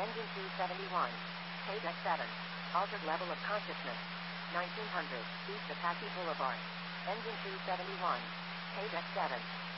Engine 271. Page X7. Altered level of consciousness. 1900. East Apache Boulevard. Engine 271. Page X7.